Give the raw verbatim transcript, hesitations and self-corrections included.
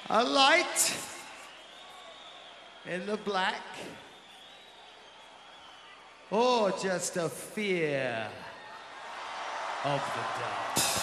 A light in the black, or just a fear of the dark.